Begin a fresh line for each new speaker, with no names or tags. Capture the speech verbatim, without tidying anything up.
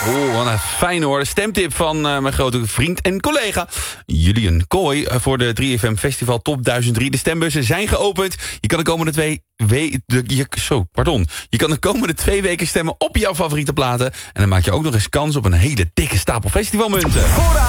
Oh, wat een fijn hoor. De stemtip van uh, mijn grote vriend en collega Julian Kooi uh, voor de drie F M Festival Top duizend drie. De stembussen zijn geopend. Je kan de komende twee we- de, je, zo, pardon. Je kan de komende twee weken stemmen op jouw favoriete platen. En dan maak je ook nog eens kans op een hele dikke stapel festivalmunten.